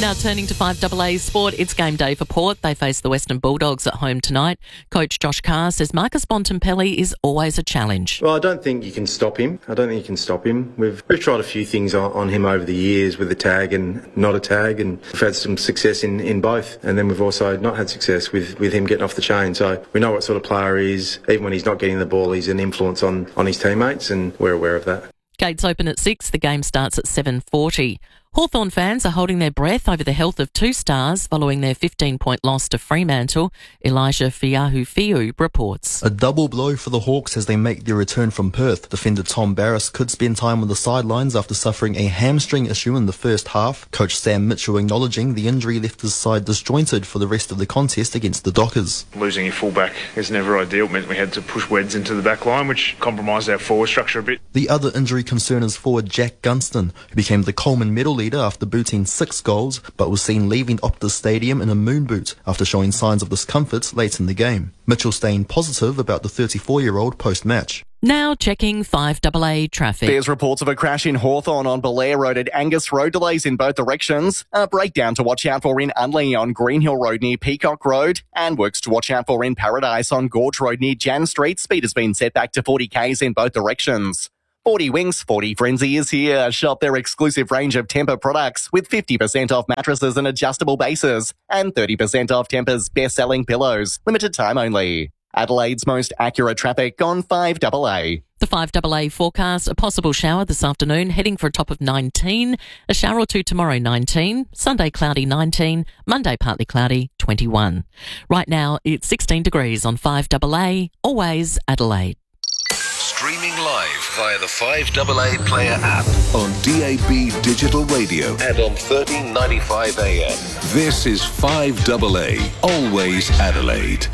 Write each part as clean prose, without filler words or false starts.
Now turning to 5AA Sport, it's game day for Port. They face the Western Bulldogs at home tonight. Coach Josh Carr says Marcus Bontempelli is always a challenge. Well, I don't think you can stop him. We've tried a few things on him over the years with a tag and not a tag, and we've had some success in both. And then we've also not had success with him getting off the chain. So we know what sort of player he is. Even when he's not getting the ball, he's an influence on his teammates, and we're aware of that. Gates open at 6. The game starts at 7:40. Hawthorn fans are holding their breath over the health of two stars following their 15-point loss to Fremantle. Elijah Fiahu-Fiu reports. A double blow for the Hawks as they make their return from Perth. Defender Tom Barras could spend time on the sidelines after suffering a hamstring issue in the first half. Coach Sam Mitchell acknowledging the injury left his side disjointed for the rest of the contest against the Dockers. Losing your fullback is never ideal. It meant we had to push Weds into the back line, which compromised our forward structure a bit. The other injury concern is forward Jack Gunston, who became the Coleman medal leader after booting 6 goals, but was seen leaving Optus Stadium in a moon boot after showing signs of discomfort late in the game. Mitchell staying positive about the 34-year-old post-match. Now checking 5AA traffic. There's reports of a crash in Hawthorn on Belair Road at Angus Road, delays in both directions. A breakdown to watch out for in Unley on Greenhill Road near Peacock Road, and works to watch out for in Paradise on Gorge Road near Jan Street. Speed has been set back to 40 k's in both directions. 40 Winks, 40 Frenzy is here. Shop their exclusive range of Tempur products with 50% off mattresses and adjustable bases and 30% off Tempur's best-selling pillows. Limited time only. Adelaide's most accurate traffic on 5AA. The 5AA forecast, a possible shower this afternoon, heading for a top of 19. A shower or two tomorrow, 19. Sunday, cloudy, 19. Monday, partly cloudy, 21. Right now, it's 16 degrees on 5AA, always Adelaide. Streaming live via the 5AA Player app on DAB Digital Radio and on 1395 AM. This is 5AA, always Adelaide.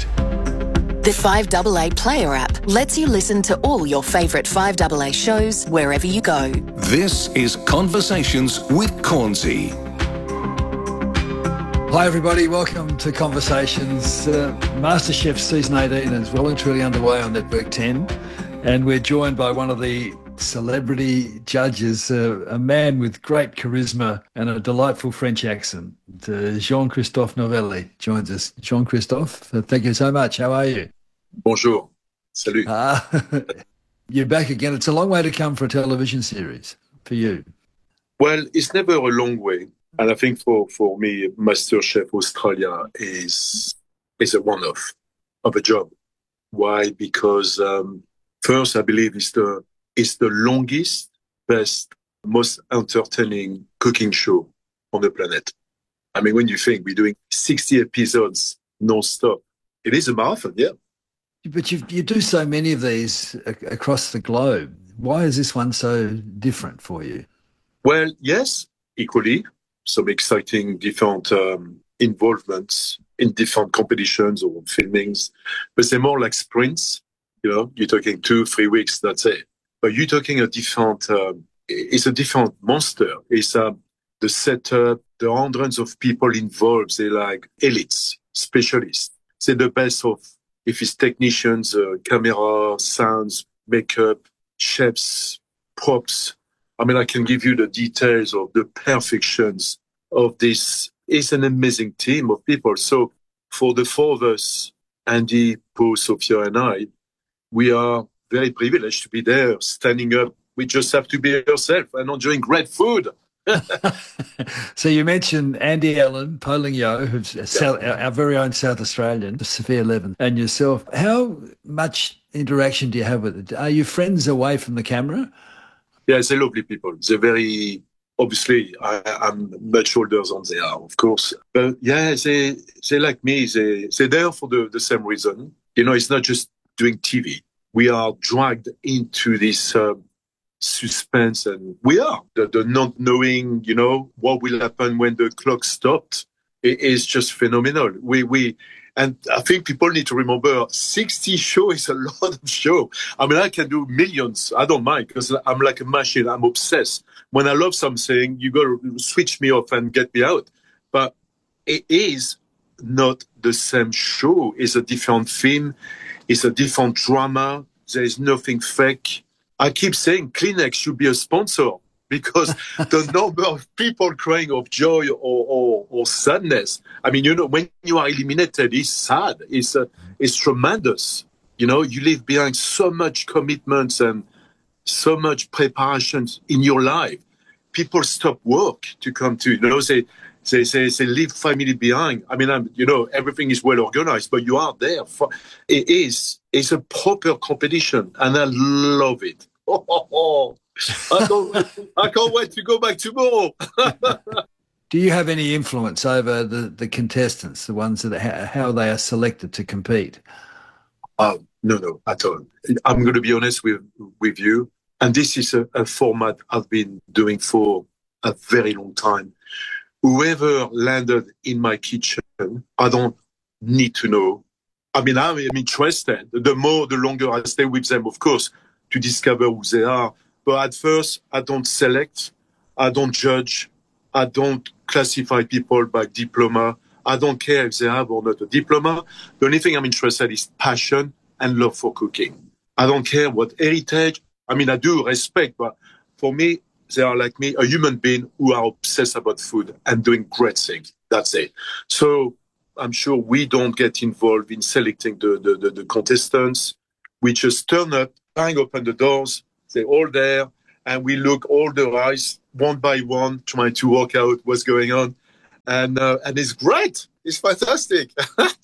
The 5AA Player app lets you listen to all your favourite 5AA shows wherever you go. This is Conversations with Cornsey. Hi everybody, welcome to Conversations. MasterChef Season 18 is well and truly underway on Network 10, and we're joined by one of the celebrity judges, a man with great charisma and a delightful French accent. Jean-Christophe Novelli joins us. Jean-Christophe, thank you so much. How are you? Bonjour. Salut. You're back again. It's a long way to come for a television series for you. Well, it's never a long way. And I think for me, MasterChef Australia is a one-off of a job. Why? Because first, I believe it's the longest, best, most entertaining cooking show on the planet. I mean, when you think we're doing 60 episodes non-stop, it is a marathon, yeah. But you do so many of these across the globe. Why is this one so different for you? Well, yes, equally. Some exciting different involvements in different competitions or filmings. But they're more like sprints. You know, you're talking 2-3 weeks, that's it. But you're talking a different, it's a different monster. It's the setup, the hundreds of people involved. They're like elites, specialists. They're the best of, if it's technicians, camera, sounds, makeup, chefs, props. I mean, I can give you the details of the perfections of this. It's an amazing team of people. So for the four of us, Andy, Paul, Sophia, and I, we are very privileged to be there, standing up. We just have to be ourselves and enjoying great food. So you mentioned Andy Allen, Pauline Yeo, who's our very own South Australian, Sophia Levin, and yourself. How much interaction do you have with it? Are you friends away from the camera? Yeah, they're lovely people. They're very, obviously, I'm much older than they are, of course. But yeah, they like me. They're there for the same reason. You know, it's not just doing TV. We are dragged into this suspense, and we are. The not knowing, you know, what will happen when the clock stopped. It is just phenomenal. And I think people need to remember 60 shows is a lot of show. I mean, I can do millions. I don't mind because I'm like a machine. I'm obsessed. When I love something, you got to switch me off and get me out. But it is not the same show. It's a different film. It's a different drama. There is nothing fake. I keep saying Kleenex should be a sponsor. because the number of people crying of joy or sadness. I mean, when you are eliminated, it's sad. It's tremendous. You leave behind so much commitments and so much preparations in your life. People stop work to come to, they leave family behind. I mean, everything is well organized, but you are there. It's a proper competition, and I love it. I can't wait to go back tomorrow. Do you have any influence over the contestants, the ones that how they are selected to compete? No, at all. I'm going to be honest with you, and this is a format I've been doing for a very long time. Whoever landed in my kitchen, I don't need to know. I mean, I'm interested. The longer I stay with them, of course, to discover who they are. But at first, I don't select, I don't judge, I don't classify people by diploma. I don't care if they have or not a diploma. The only thing I'm interested in is passion and love for cooking. I don't care what heritage. I mean, I do respect, but for me, they are like me, a human being who are obsessed about food and doing great things. That's it. So I'm sure we don't get involved in selecting the contestants. We just turn up, bang open the doors, they're all there, and we look all the eyes one by one, trying to work out what's going on. And it's great. It's fantastic.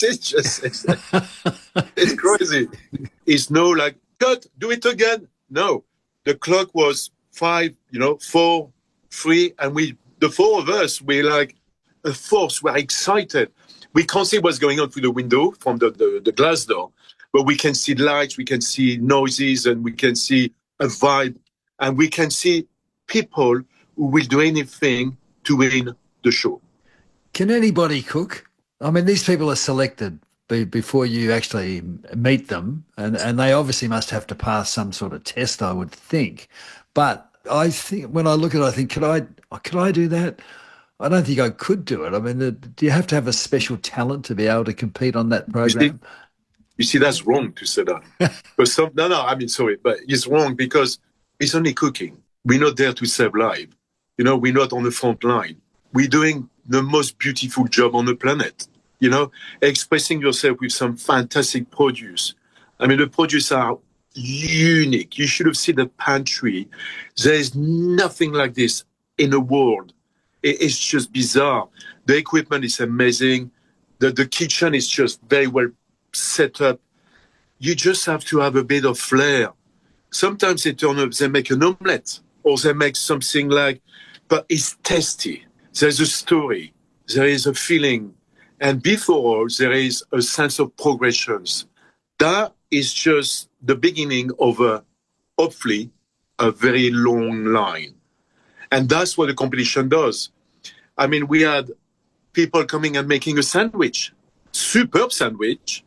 It's crazy. It's no like, cut, do it again. No, the clock was 5, 4, 3, and the four of us, we're like a force. We're excited. We can't see what's going on through the window from the glass door, but we can see lights, we can see noises, and we can see a vibe, and we can see people who will do anything to win the show. Can anybody cook? I mean, these people are selected before you actually meet them, and they obviously must have to pass some sort of test, I would think. But I think when I look at it, I think, could I do that? I don't think I could do it. I mean, do you have to have a special talent to be able to compete on that program? You see, that's wrong to say that. But sorry, but it's wrong because it's only cooking. We're not there to save lives. We're not on the front line. We're doing the most beautiful job on the planet. Expressing yourself with some fantastic produce. I mean, the produce are unique. You should have seen the pantry. There is nothing like this in the world. It's just bizarre. The equipment is amazing. The kitchen is just very well set up. You just have to have a bit of flair. Sometimes they make an omelette or they make something but it's tasty. There's a story. There is a feeling. And before all, there is a sense of progressions. That is just the beginning of hopefully a very long line. And that's what the competition does. I mean, we had people coming and making a sandwich, superb sandwich,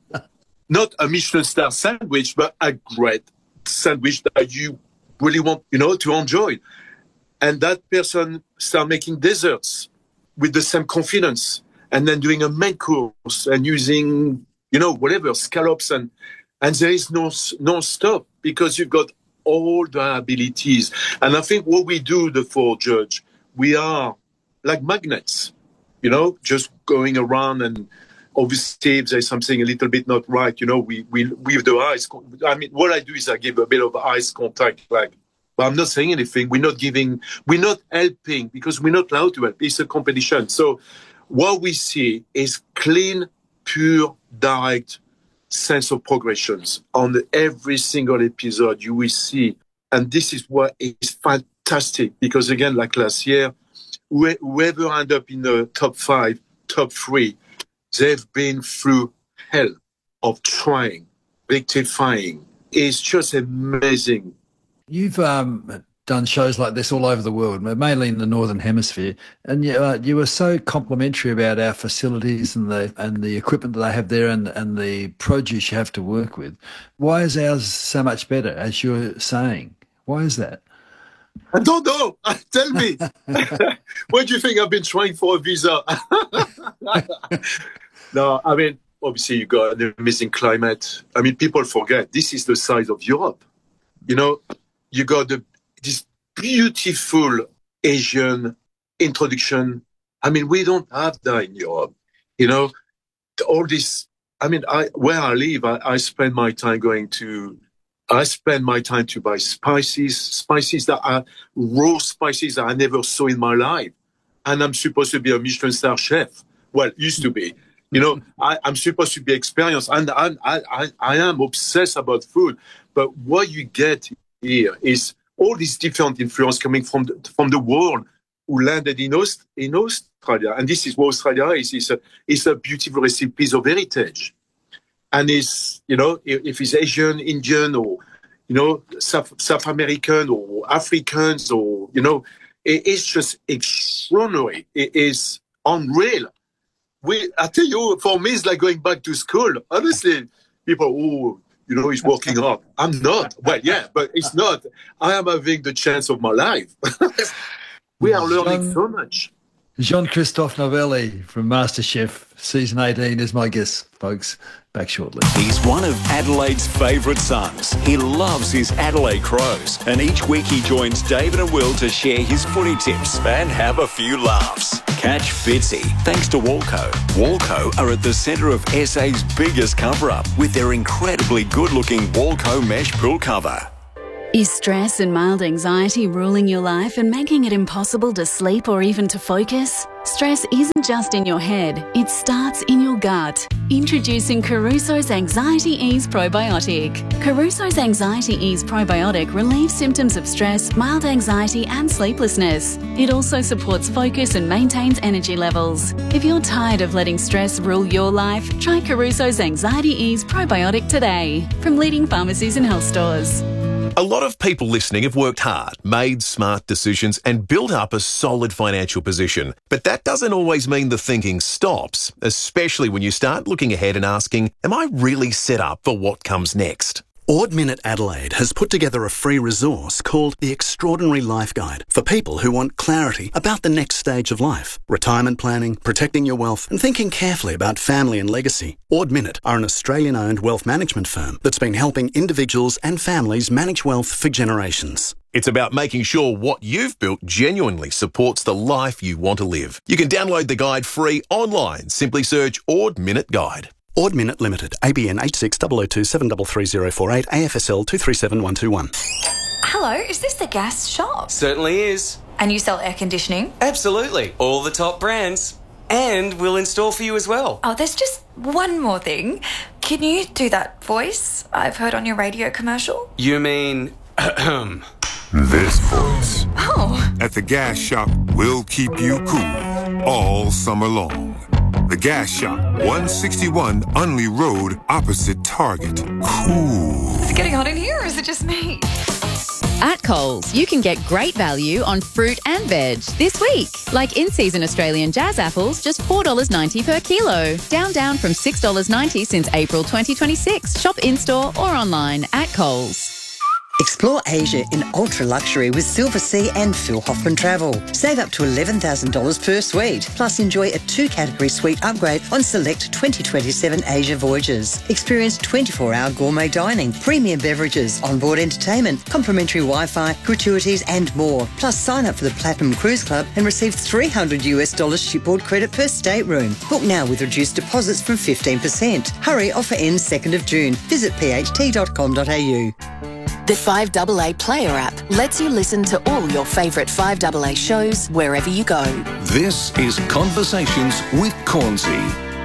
not a Michelin star sandwich, but a great sandwich that you really want, to enjoy. And that person start making desserts with the same confidence, and then doing a main course and using, whatever, scallops, and there is no stop because you've got all the abilities. And I think what we do, the four judge, we are like magnets, just going around, and obviously if there's something a little bit not right, we with the eyes. I mean, what I do is I give a bit of eyes contact, but I'm not saying anything. We're not helping because we're not allowed to help. It's a competition. So what we see is clean, pure, direct sense of progressions on every single episode you will see. And this is what is fantastic because, again, like last year, whoever end up in the top 5, top 3, they've been through hell of trying, rectifying. It's just amazing. You've done shows like this all over the world, mainly in the Northern Hemisphere, and you were so complimentary about our facilities and the equipment that they have there and the produce you have to work with. Why is ours so much better, as you're saying? Why is that? I don't know. Tell me. What do you think I've been trying for a visa? No, I mean, obviously you got an amazing climate. I mean, people forget this is the size of Europe. You got this beautiful Asian introduction. I mean, we don't have that in Europe. You know, all this. I mean, where I live, I spend my time to buy spices that are raw spices that I never saw in my life. And I'm supposed to be a Michelin star chef. Well, used to be. You know, I'm supposed to be experienced, and I am obsessed about food. But what you get here is all these different influence coming from the world who landed in Australia. And this is what Australia is. It's a beautiful piece of heritage. And it's, you know, if it's Asian, Indian, or, you know, South American or Africans, or, you know, it's just extraordinary. It is unreal. I tell you, for me, it's like going back to school. Honestly, people, you know, he's working hard. I'm not. Well, yeah, but it's not. I am having the chance of my life. We are learning so much. Jean-Christophe Novelli from MasterChef Season 18 is my guest, folks. Back shortly. He's one of Adelaide's favourite sons. He loves his Adelaide Crows, and each week he joins David and Will to share his footy tips and have a few laughs. Catch Fitzy, thanks to Walco. Walco are at the centre of SA's biggest cover-up with their incredibly good-looking Walco mesh pool cover. Is stress and mild anxiety ruling your life and making it impossible to sleep or even to focus? Stress isn't just in your head, it starts in your gut. Introducing Caruso's Anxiety Ease Probiotic. Caruso's Anxiety Ease Probiotic relieves symptoms of stress, mild anxiety and sleeplessness. It also supports focus and maintains energy levels. If you're tired of letting stress rule your life, try Caruso's Anxiety Ease Probiotic today from leading pharmacies and health stores. A lot of people listening have worked hard, made smart decisions and built up a solid financial position. But that doesn't always mean the thinking stops, especially when you start looking ahead and asking, am I really set up for what comes next? Ord Minnett Adelaide has put together a free resource called The Extraordinary Life Guide for people who want clarity about the next stage of life, retirement planning, protecting your wealth and thinking carefully about family and legacy. Ord Minnett are an Australian-owned wealth management firm that's been helping individuals and families manage wealth for generations. It's about making sure what you've built genuinely supports the life you want to live. You can download the guide free online. Simply search Ord Minnett Guide. Ord Minnett Limited, ABN 860027330048, AFSL 237121. Hello, is this the gas shop? Certainly is. And you sell air conditioning? Absolutely. All the top brands. And we'll install for you as well. Oh, there's just one more thing. Can you do that voice I've heard on your radio commercial? You mean... This voice. Oh. At the gas shop, we'll keep you cool all summer long. The Gas Shop, 161 Unley Road, opposite Target. Cool. Is it getting hot in here or is it just me? At Coles, you can get great value on fruit and veg this week. Like in-season Australian jazz apples, just $4.90 per kilo. Down from $6.90 since April 2026. Shop in-store or online at Coles. Explore Asia in ultra luxury with Silver Sea and Phil Hoffman Travel. Save up to $11,000 per suite. Plus enjoy a 2-category suite upgrade on select 2027 Asia voyages. Experience 24-hour gourmet dining, premium beverages, onboard entertainment, complimentary Wi-Fi, gratuities and more. Plus sign up for the Platinum Cruise Club and receive $300 shipboard credit per stateroom. Book now with reduced deposits from 15%. Hurry, offer ends 2nd of June. Visit pht.com.au. The 5AA Player app lets you listen to all your favourite 5AA shows wherever you go. This is Conversations with Cornsey.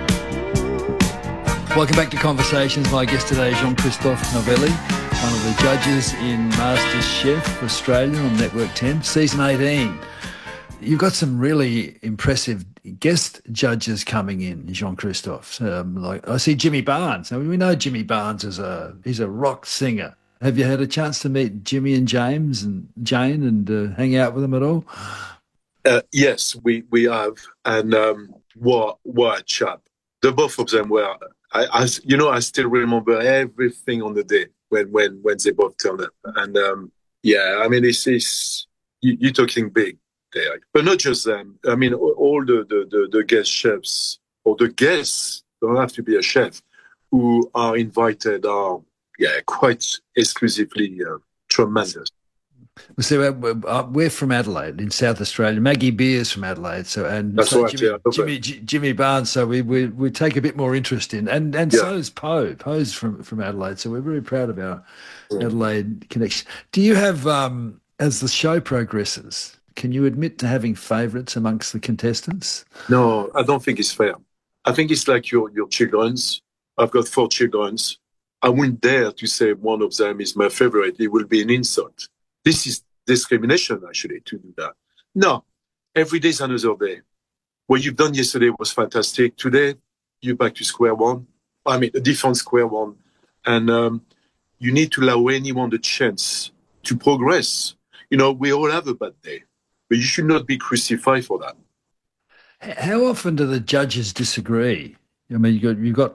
Welcome back to Conversations. My guest today is Jean-Christophe Novelli, one of the judges in MasterChef Australia on Network 10, Season 18. You've got some really impressive guest judges coming in, Jean-Christophe. Like I see Jimmy Barnes. Now, we know Jimmy Barnes he's a rock singer. Have you had a chance to meet Jimmy and James and Jane and hang out with them at all? Yes, we have. And what a chap. The both of them were, I still remember everything on the day when they both turned up. And yeah, I mean, you're talking big there. But not just them. I mean, all the guest chefs, or the guests, don't have to be a chef, who are invited are, quite exclusively tremendous. So we're from Adelaide in South Australia. Maggie Beer's from Adelaide, That's right. Jimmy Barnes. So we take a bit more interest in, and so is Poe. Poe's from Adelaide, so we're very proud of our Adelaide connection. Do you have, as the show progresses, can you admit to having favourites amongst the contestants? No, I don't think it's fair. I think it's like your children's. I've got 4 children's. I wouldn't dare to say one of them is my favourite. It will be an insult. This is discrimination, actually, to do that. No, every day is another day. What you've done yesterday was fantastic. Today, you're back to square one. I mean, a different square one. And you need to allow anyone the chance to progress. You know, we all have a bad day, but you should not be crucified for that. How often do the judges disagree? I mean, you've got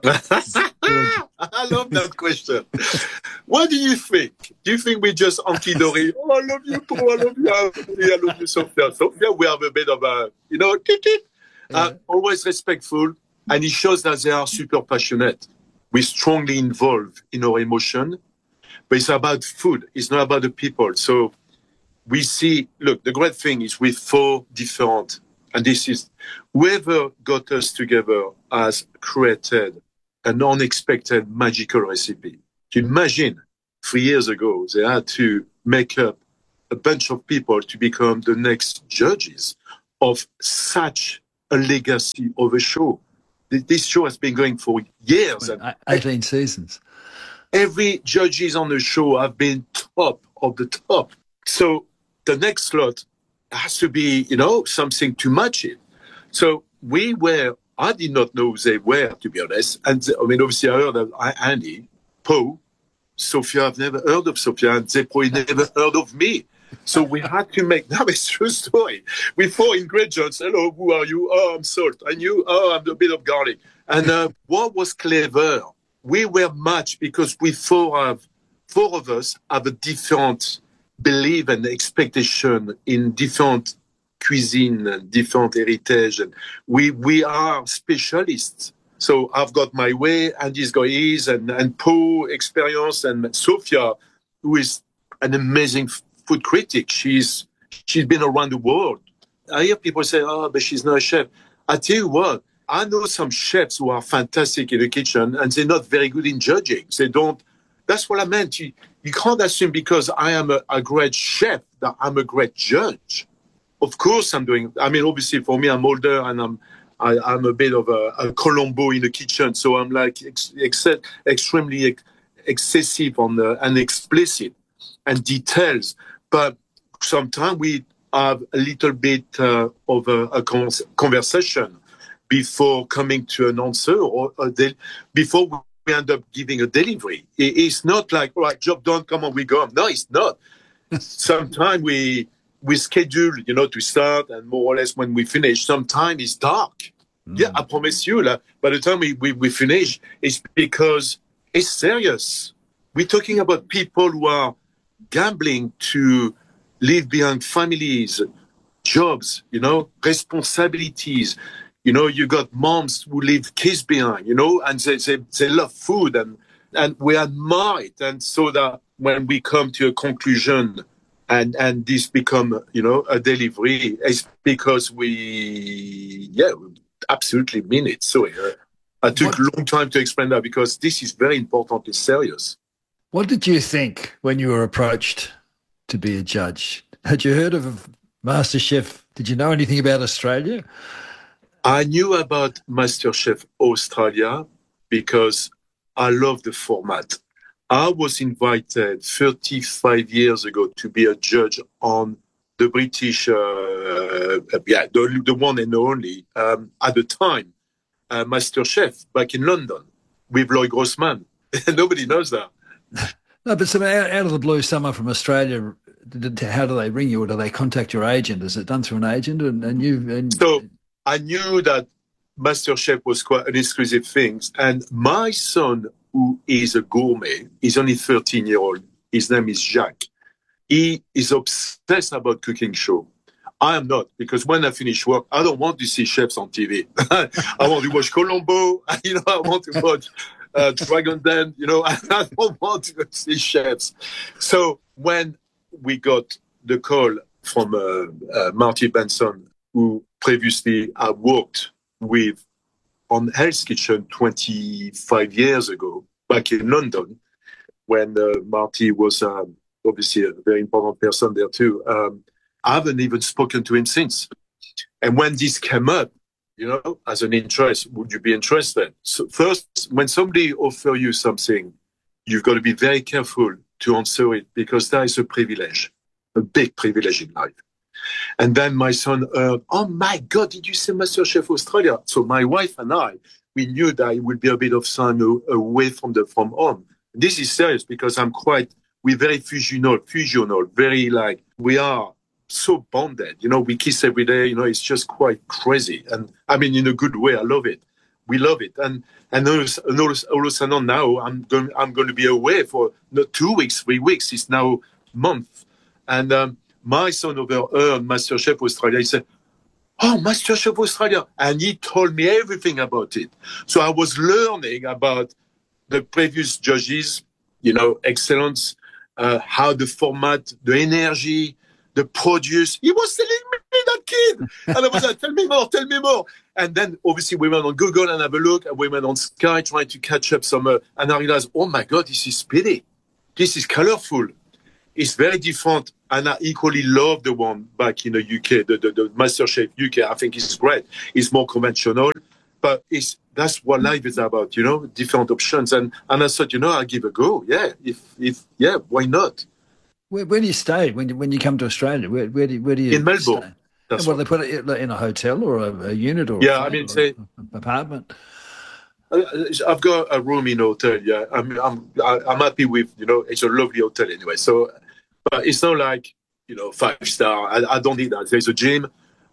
I love that question. What do you think? Do you think we just anti-Dory? Oh, I love you, Paul. I love you. I love you, Sophia. Sophia, we have a bit of a, always respectful. And it shows that they are super passionate. We're strongly involved in our emotion. But it's about food. It's not about the people. So we see, look, the great thing is with 4 different, and this is, whoever got us together has created an unexpected magical recipe. Imagine 3 years ago, they had to make up a bunch of people to become the next judges of such a legacy of a show. This show has been going for years. 18 seasons. Every judges on the show have been top of the top. So the next slot has to be, something to match it. So I did not know who they were, to be honest. And obviously I heard of Andy, Poe, Sophia. I've never heard of Sophia, and they probably never heard of me. So we had to make, that is true story. With 4 ingredients. Hello, who are you? Oh, I'm salt. And you? Oh, I'm a bit of garlic. And what was clever, we were matched because we 4 of us have a different belief and expectation in different cuisine and different heritage. And we are specialists. So I've got my way, Andy's got his, and Poe experience, and Sophia, who is an amazing food critic. She's been around the world. I hear people say, oh, but she's not a chef. I tell you what, I know some chefs who are fantastic in the kitchen and they're not very good in judging. They don't. That's what I meant. You can't assume because I am a great chef that I'm a great judge. Of course I'm doing, obviously for me, I'm older and I'm a bit of a Columbo in the kitchen. So I'm like extremely excessive and explicit and details. But sometimes we have a little bit of a conversation before coming to an answer or before we end up giving a delivery. It's not like, all right, job done, come on, we go. No, it's not. Sometimes we schedule, to start, and more or less when we finish, sometimes it's dark. Yeah, I promise you, by the time we finish, it's because it's serious. We're talking about people who are gambling to leave behind families, jobs, responsibilities. You got moms who leave kids behind, and they love food and we admire it. And so that when we come to a conclusion and this become, a delivery, it's because we absolutely mean it. So I took a long time to explain that because this is very important. It's serious. What did you think when you were approached to be a judge? Had you heard of MasterChef? Did you know anything about Australia? I knew about MasterChef Australia because I love the format. I was invited 35 years ago to be a judge on the British, the one and only, at the time, MasterChef back in London with Lloyd Grossman. Nobody knows that. No, but out of the blue, someone from Australia, how do they ring you or do they contact your agent? Is it done through an agent? So I knew that MasterChef was quite an exclusive thing. And my son, who is a gourmet, he's only 13-year-old. His name is Jacques. He is obsessed about cooking show. I am not, because when I finish work, I don't want to see chefs on TV. I want to watch Columbo. I want to watch Dragon Den. I don't want to see chefs. So when we got the call from Marty Benson, who previously I worked with on Hell's Kitchen 25 years ago, back in London, when Marty was obviously a very important person there too. I haven't even spoken to him since. And when this came up, as an interest, would you be interested? So first, when somebody offers you something, you've got to be very careful to answer it, because that is a privilege, a big privilege in life. And then my son heard, oh my God, did you see MasterChef Australia? So my wife and I, we knew that it would be a bit of time away from home. This is serious, because we're very fusional, very we are so bonded. We kiss every day. It's just quite crazy. And I mean, in a good way, I love it. We love it. And all of a sudden now, I'm going to be away for not 2 weeks, 3 weeks. It's now a month. And my son overheard MasterChef Australia. He said, oh, MasterChef Australia. And he told me everything about it. So I was learning about the previous judges, excellence, how the format, the energy, the produce. He was telling me, that kid. And I was like, tell me more. And then obviously we went on Google and have a look. And we went on Sky trying to catch up some. And I realized, oh my God, this is speedy. This is colorful. It's very different. And I equally love the one back in the UK, the MasterChef UK. I think it's great. It's more conventional. But that's what life is about, different options. And I thought, I'll give a go. Yeah, why not? Where do you stay when you come to Australia? Where do you in Melbourne? That's they put it in a hotel or a unit or an apartment. I've got a room in a hotel. Yeah, I'm happy with it's a lovely hotel anyway. So, but it's not like 5-star. I don't need that. There's a gym.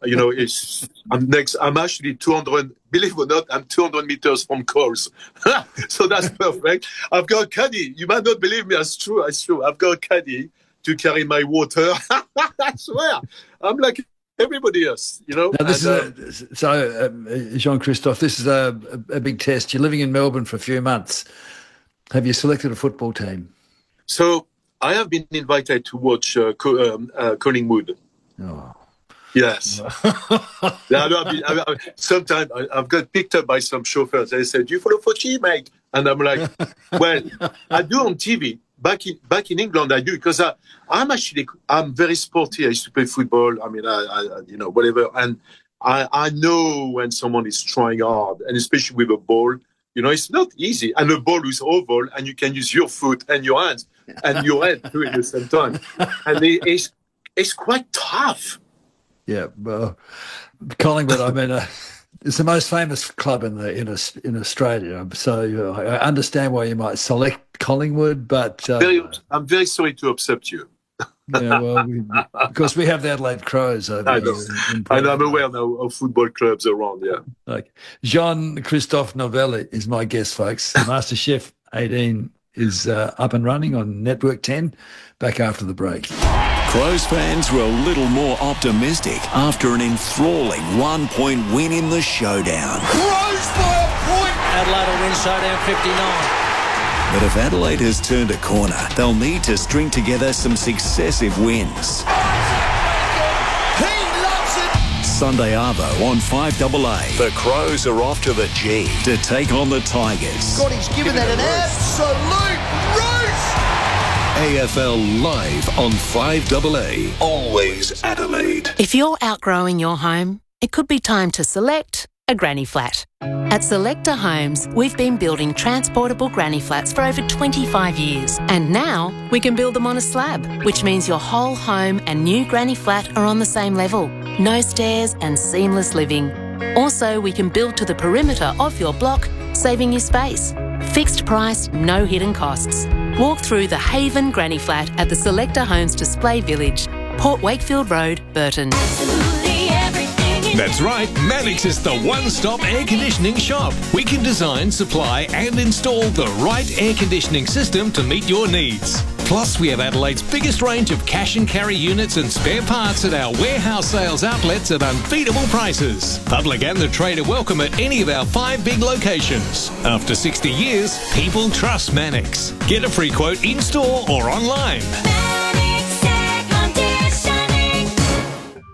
I'm actually 200. Believe it or not, I'm 200 meters from Coles. So that's perfect. I've got a caddy. You might not believe me. It's true. I've got a caddy to carry my water. I swear. I'm like everybody else, Now, Jean-Christophe, this is a big test. You're living in Melbourne for a few months. Have you selected a football team? So I have been invited to watch Collingwood. Oh. Yes. Sometimes I've got picked up by some chauffeurs. They said, "Do you follow footy, mate?" And I'm like, "Well, I do on TV. Back in England, I do, because I'm very sporty. I used to play football. I mean, I whatever. And I know when someone is trying hard, and especially with a ball. It's not easy. And a ball is oval, and you can use your foot and your hands and your head too at the same time. And it's quite tough." Yeah, well, Collingwood, I mean, it's the most famous club in Australia. So I understand why you might select Collingwood, but I'm very sorry to upset you. Yeah, well, because we have the Adelaide Crows over here. And I'm aware now of football clubs around. Yeah, like Jean-Christophe Novelli is my guest, folks. MasterChef 18 is up and running on Network 10. Back after the break. Crows fans were a little more optimistic after an enthralling 1-point win in the showdown. Crows by a point! Adelaide will win showdown 59. But if Adelaide has turned a corner, they'll need to string together some successive wins. He loves it! Sunday Arvo on 5AA. The Crows are off to the G to take on the Tigers. God, he's given that an absolute roof! AFL Live on 5AA. Always Adelaide. If you're outgrowing your home, it could be time to select a granny flat. At Selector Homes, we've been building transportable granny flats for over 25 years. And now we can build them on a slab, which means your whole home and new granny flat are on the same level. No stairs and seamless living. Also, we can build to the perimeter of your block, saving you space. Fixed price, no hidden costs. Walk through the Haven Granny Flat at the Selector Homes Display Village, Port Wakefield Road, Burton. That's right, Mannix is the one-stop air conditioning shop. We can design, supply and install the right air conditioning system to meet your needs. Plus, we have Adelaide's biggest range of cash and carry units and spare parts at our warehouse sales outlets at unbeatable prices. Public and the trade are welcome at any of our 5 big locations. After 60 years, people trust Mannix. Get a free quote in-store or online. Mannix Air Conditioning.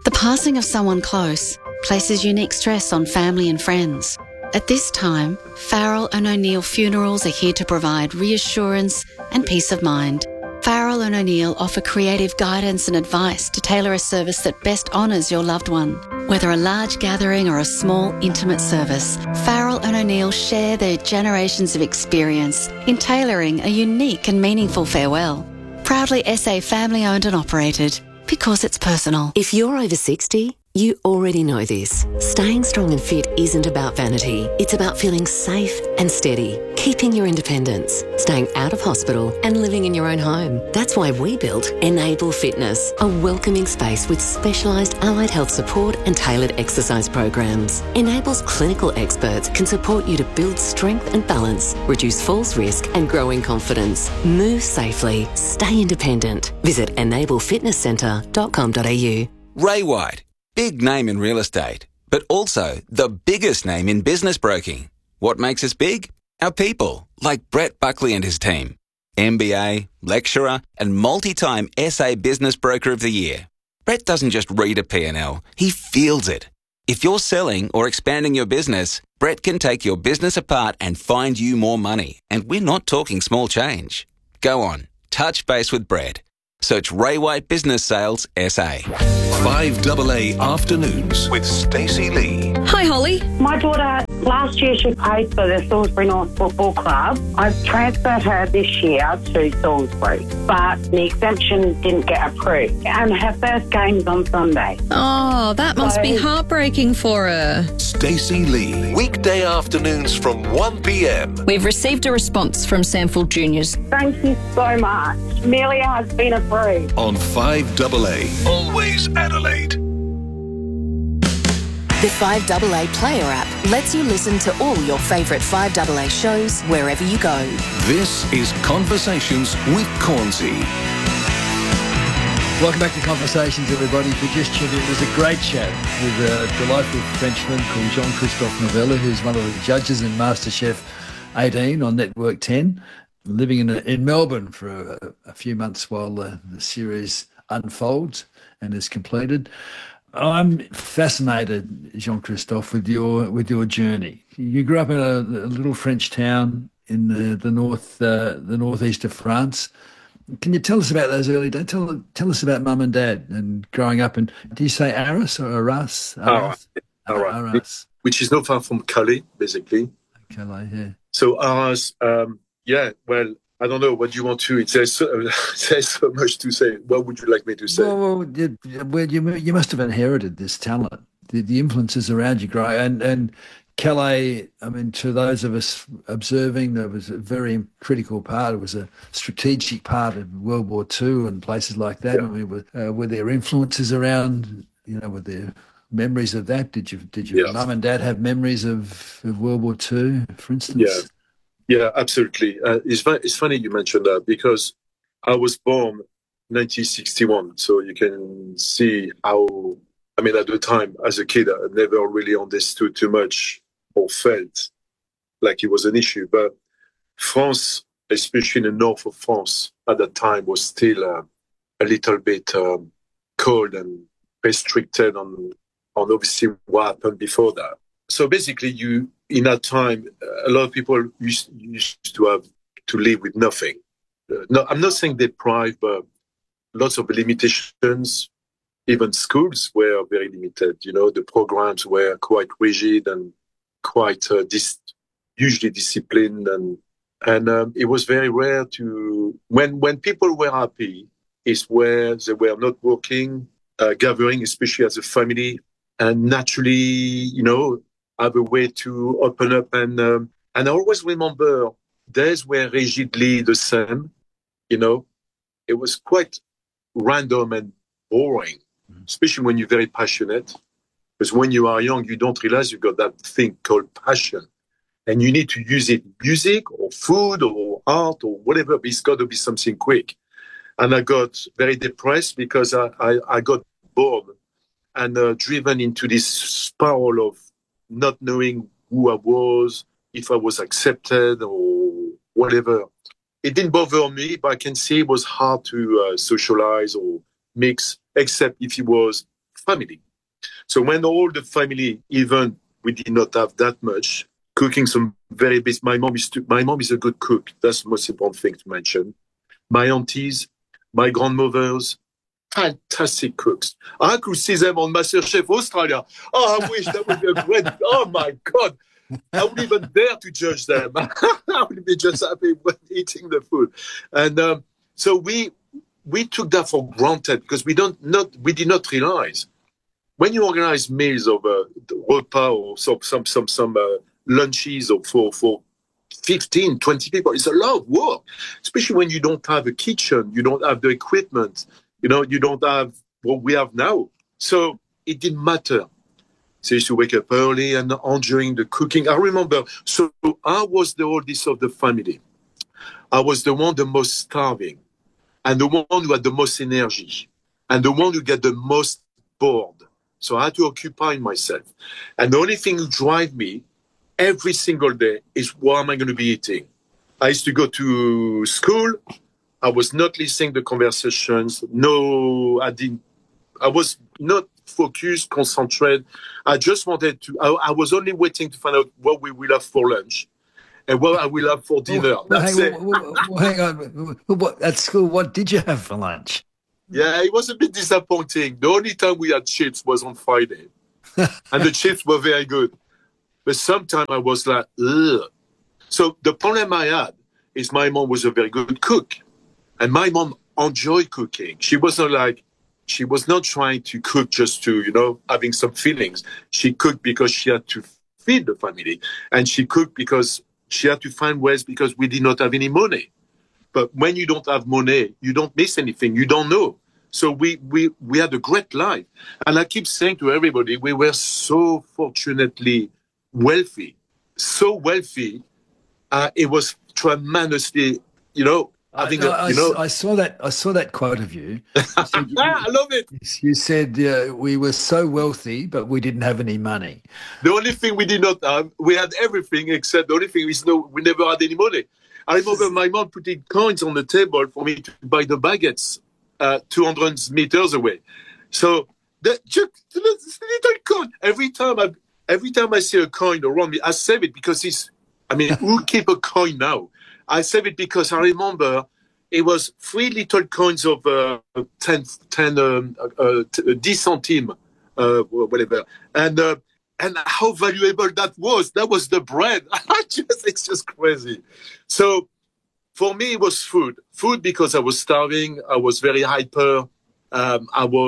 The passing of someone close places unique stress on family and friends. At this time, Farrell and O'Neill Funerals are here to provide reassurance and peace of mind. Farrell and O'Neill offer creative guidance and advice to tailor a service that best honours your loved one. Whether a large gathering or a small, intimate service, Farrell and O'Neill share their generations of experience in tailoring a unique and meaningful farewell. Proudly SA family-owned and operated, because it's personal. If you're over 60, you already know this. Staying strong and fit isn't about vanity. It's about feeling safe and steady, keeping your independence, staying out of hospital and living in your own home. That's why we built Enable Fitness, a welcoming space with specialised allied health support and tailored exercise programs. Enable's clinical experts can support you to build strength and balance, reduce falls risk and grow in confidence. Move safely, stay independent. Visit enablefitnesscentre.com.au. Ray White. Big name in real estate, but also the biggest name in business broking. What makes us big? Our people, like Brett Buckley and his team. MBA, lecturer, and multi-time SA Business Broker of the Year. Brett doesn't just read a P&L, he feels it. If you're selling or expanding your business, Brett can take your business apart and find you more money. And we're not talking small change. Go on, touch base with Brett. Search Ray White Business Sales SA. 5AA Afternoons with Stacey Lee. Hi, Holly. My daughter, last year she played for the Salisbury North Football Club. I've transferred her this year to Salisbury, but the exemption didn't get approved. And her first game's on Sunday. Oh, that must be heartbreaking for her. Stacey Lee. Weekday afternoons from 1 p.m. We've received a response from Sandfield Juniors. Thank you so much. Amelia has been approved. On 5AA. Always Adelaide. The 5AA Player app lets you listen to all your favourite 5AA shows wherever you go. This is Conversations with Cornsey. Welcome back to Conversations, everybody. If you just tuned in, there's a great chat with a delightful Frenchman called Jean-Christophe Novella, who's one of the judges in MasterChef 18 on Network 10. Living in Melbourne for a few months while the series unfolds and is completed. I'm fascinated, Jean-Christophe, with your journey. You grew up in a little French town in the northeast of France. Can you tell us about those early days? Tell us about Mum and Dad and growing up. And do you say Arras or Arras? Arras. Which is not far from Calais, basically. Calais, yeah. So Arras. Yeah, well, I don't know. What do you want to? There's so much to say. What would you like me to say? Well, you must have inherited this talent, the influences around you growing. And Calais, I mean, to those of us observing, there was a very critical part. It was a strategic part of World War II and places like that. Yeah. I mean, were there influences around, were there memories of that? Did your mum and dad have memories of World War II, for instance? Yeah. Yeah, absolutely. It's funny you mentioned that because I was born 1961, so you can see how, I mean, at the time, as a kid, I never really understood too much or felt like it was an issue. But France, especially in the north of France, at that time was still a little bit cold and restricted on obviously what happened before that. So basically, in that time, a lot of people used to have to live with nothing. No, I'm not saying deprived, but lots of limitations. Even schools were very limited. The programs were quite rigid and quite usually disciplined, and it was very rare to when people were happy is where they were not working, gathering, especially as a family, and naturally, have a way to open up. And I always remember days were rigidly the same. It was quite random and boring, especially when you're very passionate. Because when you are young, you don't realize you've got that thing called passion. And you need to use it, music or food or art or whatever, but it's got to be something quick. And I got very depressed because I got bored and driven into this spiral of not knowing who I was, if I was accepted or whatever. It didn't bother me, but I can see it was hard to socialize or mix, except if it was family. So when all the family, even we did not have that much, cooking some very basic. My mom is a good cook. That's the most important thing to mention. My aunties, my grandmothers, fantastic cooks. I could see them on MasterChef Australia. Oh, I wish that would be a great. Oh my God. I wouldn't even dare to judge them. I would be just happy when eating the food. And so we took that for granted because we did not realize when you organize meals of repas or some lunches or for 15, 20 people, it's a lot of work, especially when you don't have a kitchen, you don't have the equipment, you don't have what we have now. So it didn't matter. So I used to wake up early and enjoying the cooking. I remember, so I was the oldest of the family. I was the one the most starving and the one who had the most energy and the one who got the most bored. So I had to occupy myself. And the only thing that drive me every single day is what am I going to be eating? I used to go to school. I was not listening to conversations. No, I was not focused, concentrated. I just wanted to, I was only waiting to find out what we will have for lunch and what I will have for dinner. Hang on. At school, what did you have for lunch? Yeah, it was a bit disappointing. The only time we had chips was on Friday. And the chips were very good. But sometimes I was like, ugh. So the problem I had is my mom was a very good cook. And my mom enjoyed cooking. She was not trying to cook just to, having some feelings. She cooked because she had to feed the family. And she cooked because she had to find ways because we did not have any money. But when you don't have money, you don't miss anything. You don't know. So we had a great life. And I keep saying to everybody, we were so fortunately wealthy. So wealthy. It was tremendously, I saw that quote of you. I love it. You said we were so wealthy, but we didn't have any money. The only thing we did not have, we had everything except the only thing is we never had any money. I remember my mom putting coins on the table for me to buy the baguettes 200 meters away. So just little coin. Every time I see a coin around me, I save it because who keep a coin now? I save it because I remember it was 3 little coins of 10 centimes, whatever. And how valuable that was. That was the bread. It's just crazy. So for me, it was food. Food because I was starving. I was very hyper. I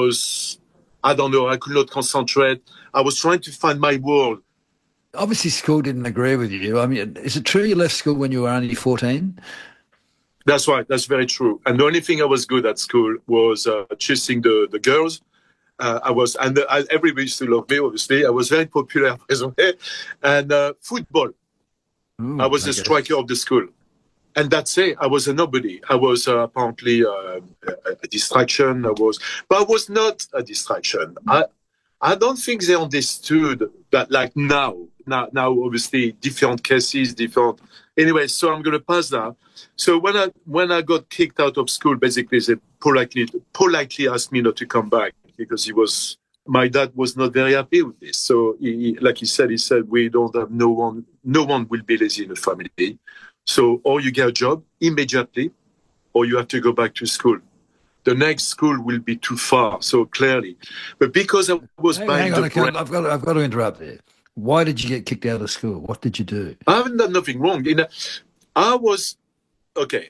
could not concentrate. I was trying to find my world. Obviously, school didn't agree with you. I mean, is it true you left school when you were only 14? That's right. That's very true. And the only thing I was good at school was chasing the girls. Everybody used to love me, obviously. I was very popular, and football. I was the striker of the school. And that's it. I was a nobody. I was apparently a distraction. But I was not a distraction. I don't think they understood that like now, obviously, different cases, different. Anyway, so I'm going to pass that. So when I got kicked out of school, basically they politely asked me not to come back because my dad was not very happy with this. So he said, we don't have no one will be lazy in the family. So or you get a job immediately, or you have to go back to school. The next school will be too far, so clearly. But because I was buying I've got to interrupt there. Why did you get kicked out of school? What did you do? I haven't done nothing wrong. I was okay.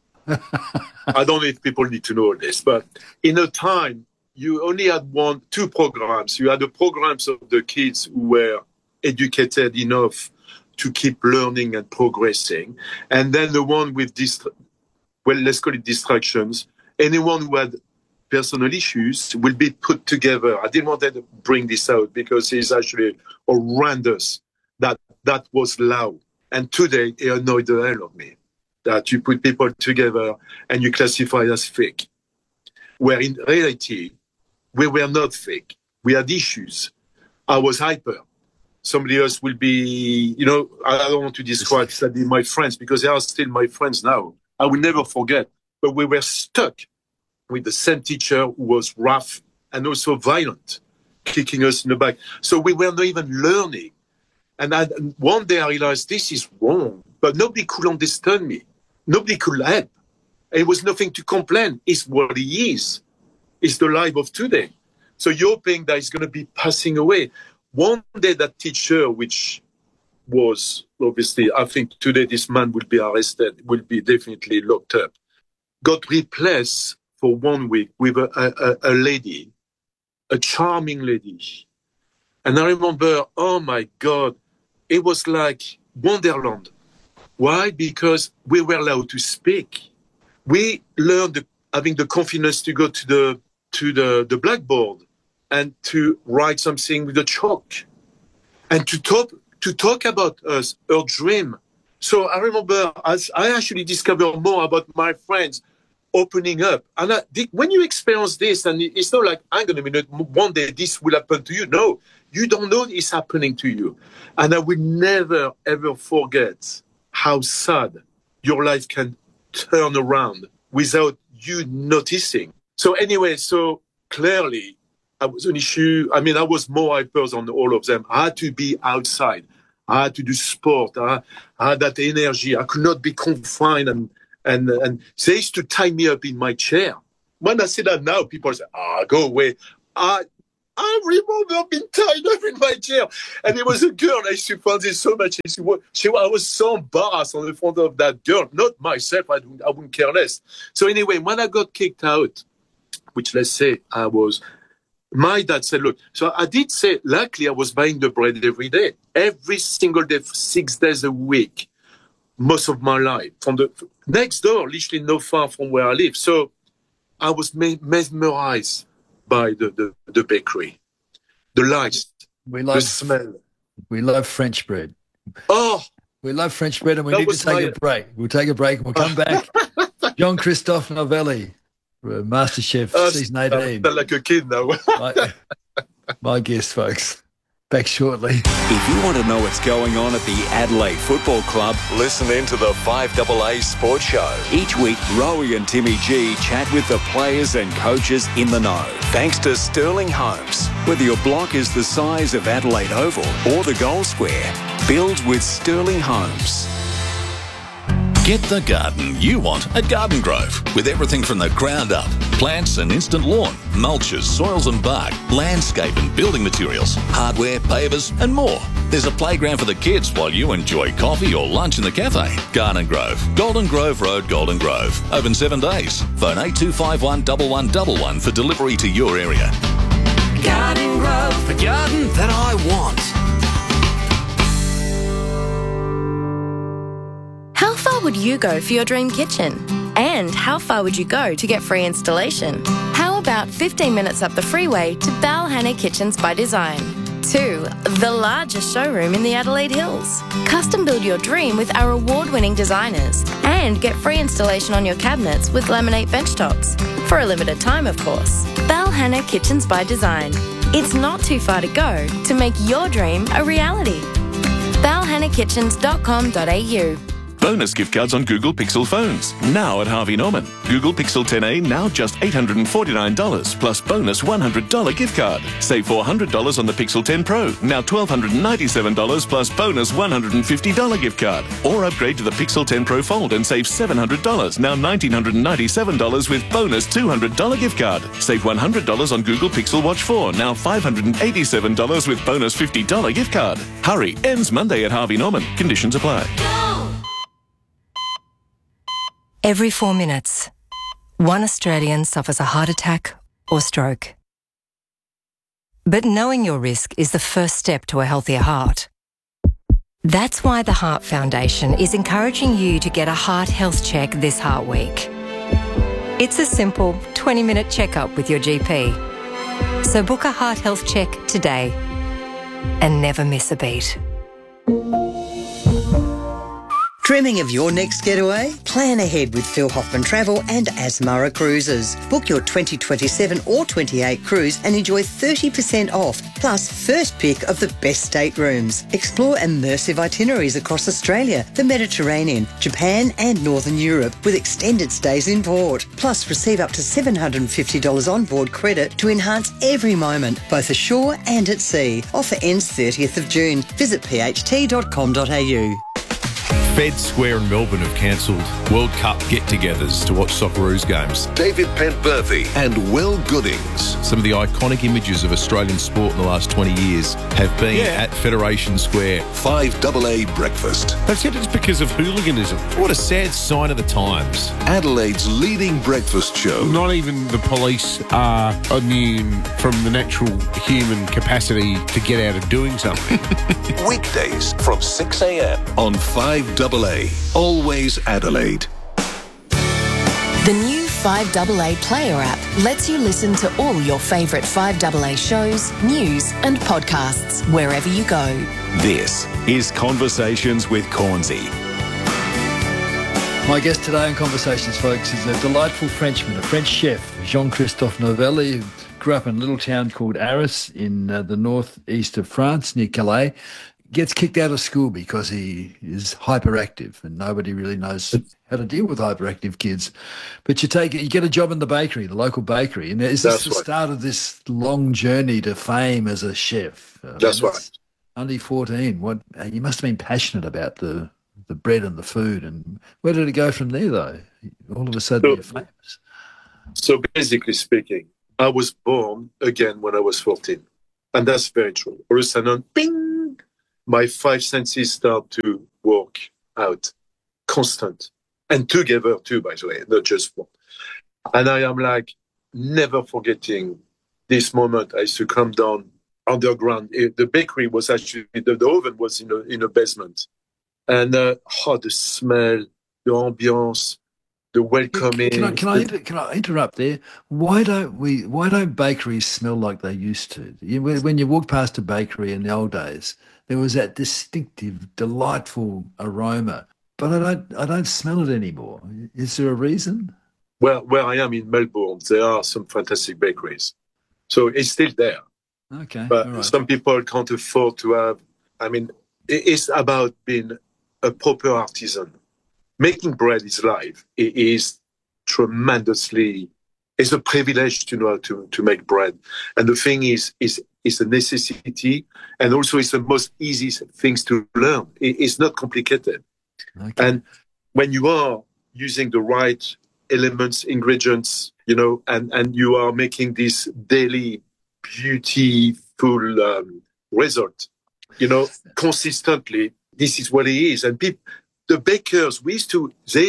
I don't know if people need to know this, but in a time you only had 2 programs. You had the programs of the kids who were educated enough to keep learning and progressing, and then the one with let's call it distractions. Anyone who had personal issues will be put together. I didn't want to bring this out because it's actually horrendous that was loud. And today it annoyed the hell of me that you put people together and you classify as fake. Where in reality, we were not fake. We had issues. I was hyper. Somebody else will be, I don't want to describe sadly my friends because they are still my friends now. I will never forget. But we were stuck with the same teacher who was rough and also violent. kicking us in the back. So we were not even learning. And one day I realized this is wrong, but nobody could understand me. Nobody could help. It was nothing to complain. It's what it is. It's the life of today. So you're hoping that it's going to be passing away. One day that teacher, which was obviously, I think today this man will be arrested, will be definitely locked up, got replaced for 1 week with a lady, a charming lady. And I remember, oh my God, it was like Wonderland. Why? Because we were allowed to speak. We learned having the confidence to go to the blackboard and to write something with a chalk and to talk about us, our dream. So I remember as I actually discovered more about my friends opening up. And when you experience this, and it's not like, I'm going to one day this will happen to you. No, you don't know it's happening to you. And I will never, ever forget how sad your life can turn around without you noticing. So anyway, so clearly I was an issue. I mean, I was more hyper than all of them. I had to be outside. I had to do sport. I had that energy. I could not be confined and they used to tie me up in my chair. When I say that now, people say, go away. I remember being tied up in my chair. And it was a girl. I used to find this so much. I was so embarrassed on the front of that girl. Not myself. I wouldn't care less. So anyway, when I got kicked out, which let's say my dad said, look, so I did say, luckily I was buying the bread every day. Every single day, 6 days a week, most of my life. From the next door, literally not far from where I live. So I was mesmerized by the bakery, the lights, the smell. We love French bread. Oh, we love French bread, and we need to take a break. We'll take a break and we'll come back. Jean-Christophe Novelli, MasterChef season 18. I feel like a kid now. my guest, folks. Back shortly. If you want to know what's going on at the Adelaide Football Club, Listen in to the 5AA Sports Show. each week Rowie and Timmy G chat with the players and coaches in the know. Thanks to Sterling Homes. Whether your block is the size of Adelaide Oval or the goal square, build with Sterling Homes. Get the garden you want at Garden Grove, with everything from the ground up. Plants and instant lawn, mulches, soils and bark, landscape and building materials, hardware, pavers and more. There's a playground for the kids while you enjoy coffee or lunch in the cafe. Garden Grove, Golden Grove Road, Golden Grove. Open 7 days. Phone 8251 1111 for delivery to your area. Garden Grove, the garden that I want. How far would you go for your dream kitchen? And how far would you go to get free installation? How about 15 minutes up the freeway to Balhanna Kitchens by Design? 2. The largest showroom in the Adelaide Hills. Custom build your dream with our award-winning designers and get free installation on your cabinets with laminate benchtops. For a limited time, of course. Balhanna Kitchens by Design. It's not too far to go to make your dream a reality. balhannakitchens.com.au. Bonus gift cards on Google Pixel phones, now at Harvey Norman. Google Pixel 10a now just $849, plus bonus $100 gift card. Save $400 on the Pixel 10 Pro, now $1,297, plus bonus $150 gift card. Or upgrade to the Pixel 10 Pro Fold and save $700, now $1,997 with bonus $200 gift card. Save $100 on Google Pixel Watch 4, now $587 with bonus $50 gift card. Hurry, ends Monday at Harvey Norman. Conditions apply. Every 4 minutes, one Australian suffers a heart attack or stroke. But knowing your risk is the first step to a healthier heart. That's why the Heart Foundation is encouraging you to get a heart health check this Heart Week. It's a simple 20-minute checkup with your GP. So book a heart health check today and never miss a beat. Dreaming of your next getaway? Plan ahead with Phil Hoffman Travel and Asmara Cruises. Book your 2027 or 28 cruise and enjoy 30% off, plus first pick of the best staterooms. Explore immersive itineraries across Australia, the Mediterranean, Japan and Northern Europe with extended stays in port. Plus receive up to $750 onboard credit to enhance every moment, both ashore and at sea. Offer ends 30th of June. Visit pht.com.au. Fed Square in Melbourne have cancelled World Cup get-togethers to watch Socceroos games. David Pentworthy and Will Goodings. Some of the iconic images of Australian sport in the last 20 years have been at Federation Square. 5AA Breakfast. They've said it's because of hooliganism. What a sad sign of the times. Adelaide's leading breakfast show. Not even the police are immune from the natural human capacity to get out of doing something. Weekdays from 6 a.m. on 5AA. Always Adelaide. The new 5AA Player app lets you listen to all your favourite 5AA shows, news and podcasts wherever you go. This is Conversations with Cornsey. My guest today on Conversations, folks, is a delightful Frenchman, a French chef, Jean-Christophe Novelli, who grew up in a little town called Arras in the northeast of France, near Calais. Gets kicked out of school because he is hyperactive, and nobody really knows how to deal with hyperactive kids. But you get a job in the bakery, the local bakery, and is this the start of this long journey to fame as a chef? That's right. Only 14. What you must have been passionate about the bread and the food. And where did it go from there, though? All of a sudden, you're famous. So basically speaking, I was born again when I was 14, and that's very true. All of a sudden, bing. My five senses start to work out, constant, and together too, by the way, not just one. And I am like never forgetting this moment. I used to come down underground. The bakery was actually, the oven was in a basement. And the smell, the ambience, the welcoming. Can I interrupt there? Why don't bakeries smell like they used to? When you walk past a bakery in the old days, there was that distinctive, delightful aroma, but I don't smell it anymore. Is there a reason? Well, where I am in Melbourne, there are some fantastic bakeries, so it's still there. Okay, but some people can't afford to have. I mean, it's about being a proper artisan. Making bread is life. It is tremendously. It's a privilege to know how to make bread, and the thing is a necessity, and also it's the most easiest things to learn. It's not complicated. Okay. And when you are using the right elements, ingredients, and you are making this daily beautiful result, consistently, this is what it is. And the bakers, we used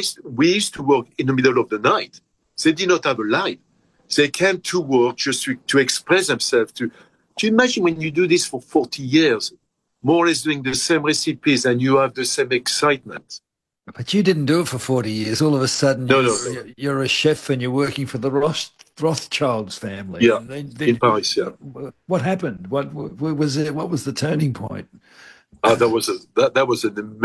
to work in the middle of the night. They did not have a life. They came to work just to express themselves. Do you imagine when you do this for 40 years, more or less doing the same recipes, and you have the same excitement? But you didn't do it for 40 years. All of a sudden, you're a chef and you're working for the Rothschilds family. Yeah, in Paris, yeah. What happened? What was it? What was the turning point? That was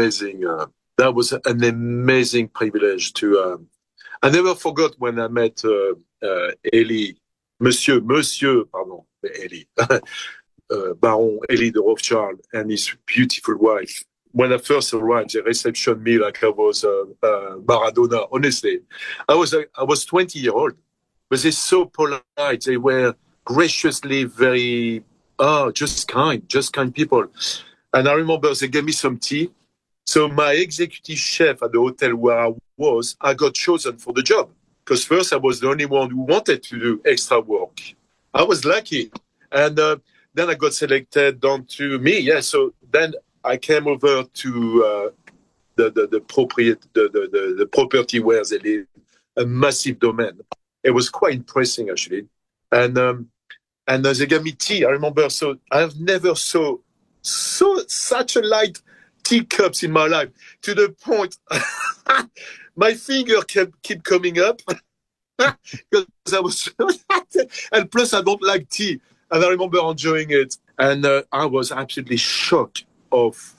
an amazing privilege to. I never forgot when I met Elie, Monsieur, Elie, Baron Elie de Rothschild and his beautiful wife. When I first arrived, they receptioned me like I was Maradona. Honestly, I was 20 years old, but they're so polite. They were graciously very just kind people. And I remember they gave me some tea. So my executive chef at the hotel where I was, I got chosen for the job. Because first I was the only one who wanted to do extra work. I was lucky. And then I got selected down to me. Yeah, so then I came over to the property where they live, a massive domain. It was quite impressive, actually. And they gave me tea. I remember, so I've never saw such a light teacups in my life, to the point my finger keep coming up because I was and plus I don't like tea, and I remember enjoying it, and I was absolutely shocked of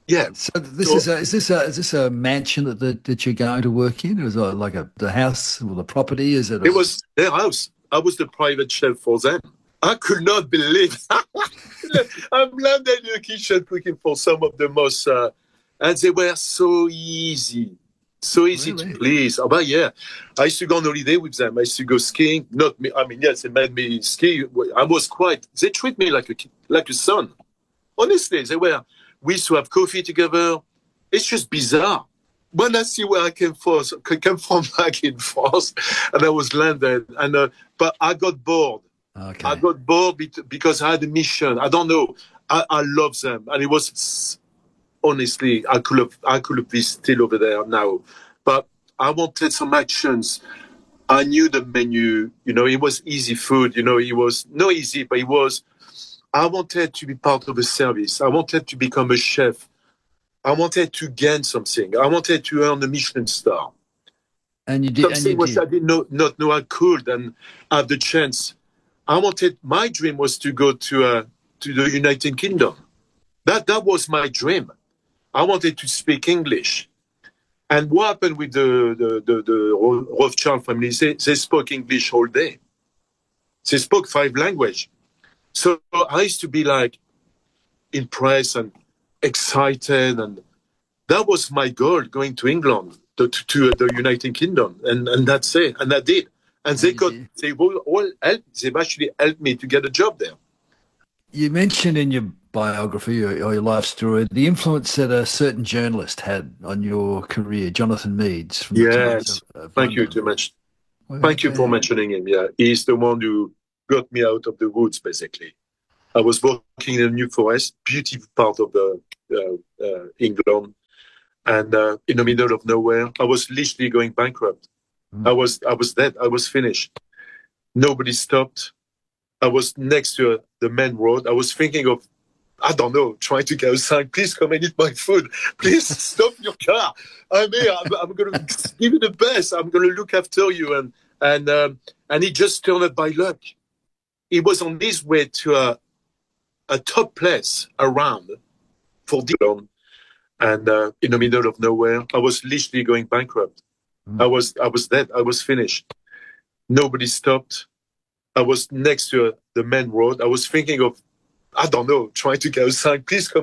Yeah. So is this a mansion that you're going to work in? Or is it like the house or the property? Is it? It was their house. I was the private chef for them. I could not believe. I'm landed in the kitchen cooking for some of the most, and they were so easy to please. Oh, but yeah, I used to go on holiday with them. I used to go skiing. Not me. I mean, yes, they made me ski. I was they treat me like a son. Honestly, we used to have coffee together. It's just bizarre. When I see where I came from back in France, and I was landed, but I got bored. Okay. I got bored because I had a mission. I don't know. I love them, and it was honestly I could have been still over there now, but I wanted some actions. I knew the menu. It was easy food. It was not easy, but it was. I wanted to be part of a service. I wanted to become a chef. I wanted to gain something. I wanted to earn a Michelin star. And you did. Something which I did not know I could, and have the chance. My dream was to go to the United Kingdom. That was my dream. I wanted to speak English. And what happened with the Rothschild family? They spoke English all day. They spoke 5 languages. So I used to be like impressed and excited, and that was my goal, going to England, to the United Kingdom, and that's it. And I did. And they've actually helped me to get a job there. You mentioned in your biography or your life story the influence that a certain journalist had on your career, Jonathan Meades. Yes, thank you too much. Thank you for mentioning him. Yeah, he's the one who got me out of the woods, basically. I was working in a New Forest, beautiful part of England, and in the middle of nowhere. I was literally going bankrupt. I was dead. I was finished. Nobody stopped. I was next to the main road. I was thinking of, I don't know, trying to get outside. Please come and eat my food. Please stop your car. I'm here. I'm going to give you the best. I'm going to look after you. And he just turned up by luck. He was on his way to a top place around for Dillon, and in the middle of nowhere. I was literally going bankrupt. I was dead. I was finished. Nobody stopped. I was next to the main road. I was thinking of, I don't know, trying to get outside. Please come